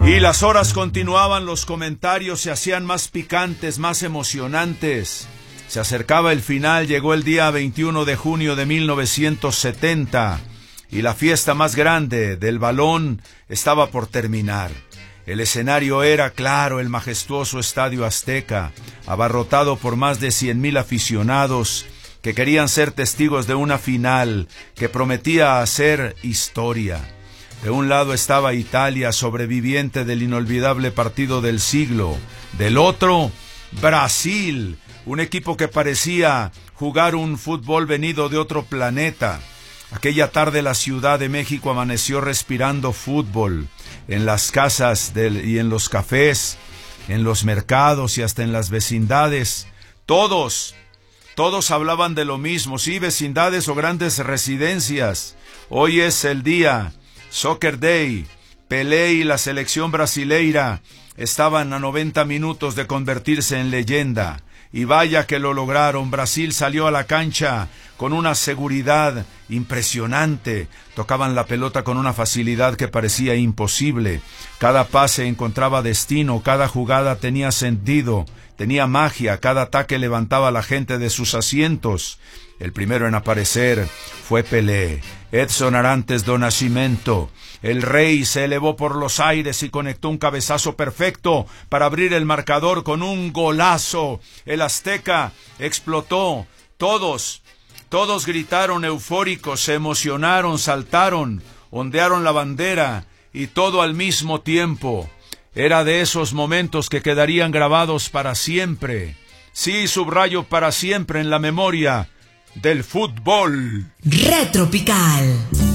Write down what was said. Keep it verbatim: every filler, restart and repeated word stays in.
Y las horas continuaban, los comentarios se hacían más picantes, más emocionantes. Se acercaba el final, llegó el día veintiuno de junio de mil novecientos setenta y la fiesta más grande del balón estaba por terminar. El escenario era, claro, el majestuoso Estadio Azteca, abarrotado por más de cien mil aficionados que querían ser testigos de una final que prometía hacer historia. De un lado estaba Italia, sobreviviente del inolvidable partido del siglo. Del otro, Brasil, un equipo que parecía jugar un fútbol venido de otro planeta. Aquella tarde la Ciudad de México amaneció respirando fútbol. En las casas del, y en los cafés, en los mercados y hasta en las vecindades. Todos, todos hablaban de lo mismo, sí, vecindades o grandes residencias. Hoy es el día, Soccer Day. Pelé y la selección brasileira estaban a noventa minutos de convertirse en leyenda. Y vaya que lo lograron. Brasil salió a la cancha con una seguridad impresionante. Tocaban la pelota con una facilidad que parecía imposible. Cada pase encontraba destino, cada jugada tenía sentido, tenía magia, cada ataque levantaba a la gente de sus asientos. El primero en aparecer fue Pelé. Edson Arantes do Nascimento. El rey se elevó por los aires y conectó un cabezazo perfecto para abrir el marcador con un golazo. El Azteca explotó. Todos, todos gritaron eufóricos, se emocionaron, saltaron, ondearon la bandera y todo al mismo tiempo. Era de esos momentos que quedarían grabados para siempre. Sí, subrayo, para siempre en la memoria del fútbol. Retropical.